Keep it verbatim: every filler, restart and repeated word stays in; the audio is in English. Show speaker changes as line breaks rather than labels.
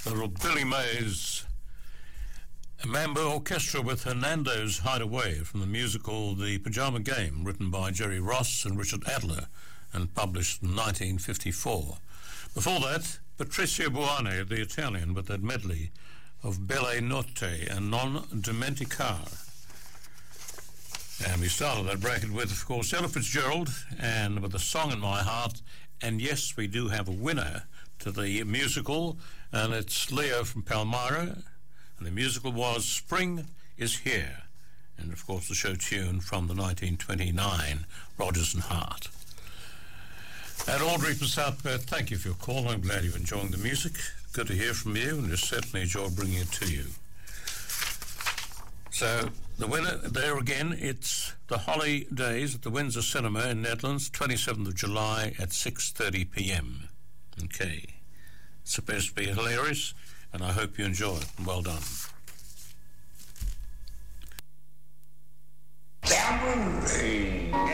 little Billy Mays Mambo Orchestra with Hernando's Hideaway from the musical The Pajama Game, written by Jerry Ross and Richard Adler and published in nineteen fifty-four. Before that, Patrizio Buono, the Italian, with that medley of Belle Notte and Non Dimenticar. And we started that bracket with, of course, Ella Fitzgerald and with A Song in My Heart. And yes, we do have a winner to the musical, and it's Leo from Palmyra. And the musical was Spring is Here. And, of course, the show tune from the nineteen twenty-nine Rodgers and Hart. And Audrey from South Perth, thank you for your call. I'm glad you're enjoying the music. Good to hear from you, and we certainly enjoy bringing it to you. So, the winner there again, it's The Holidays at the Windsor Cinema in Netherlands, twenty-seventh of July at six thirty p.m. Okay. It's supposed to be hilarious, and I hope you enjoy it. Well done.
Family.